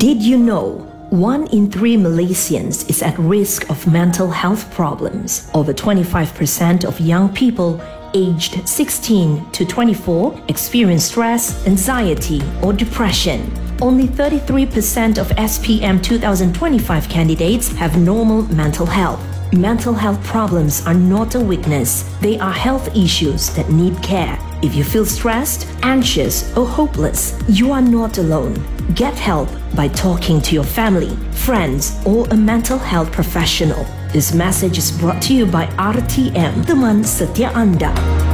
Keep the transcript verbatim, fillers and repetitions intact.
Did you know one in three Malaysians is at risk of mental health problems? Over twenty-five percent of young people aged sixteen to twenty-four experience stress, anxiety, or depression. Only thirty-three percent of S P M twenty twenty-five candidates have normal mental health. Mental health problems are not a weakness. They are health issues that need care. If you feel stressed, anxious, or hopeless, you are not alone. Get help by talking to your family, friends, or a mental health professional. This message is brought to you by R T M, teman setia Anda.